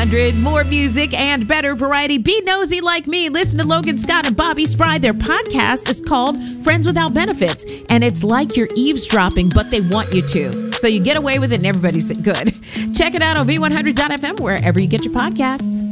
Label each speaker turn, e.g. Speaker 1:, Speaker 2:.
Speaker 1: B100. More music and better variety. Be nosy like me. Listen to Logan Scott and Bobby Spry. Their podcast is called Friends Without Benefits. And it's like you're eavesdropping, but they want you to. So you get away with it and everybody's good. Check it out on V100.fm, wherever you get your podcasts.